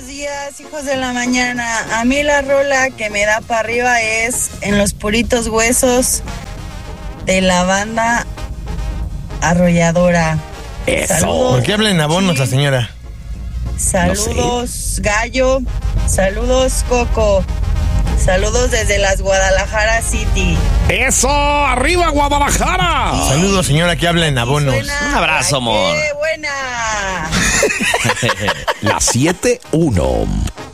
Buenos días, hijos de la mañana. A mí la rola que me da para arriba es En los puritos huesos de la banda Arrolladora. Eso. ¿Por qué habla en abonos la señora? Saludos, Gallo. Saludos, Coco. Saludos desde las Guadalajara City. ¡Eso! ¡Arriba, Guadalajara! Saludos, señora, que habla en abonos. Un abrazo, amor. ¡Qué buena! La 7-1.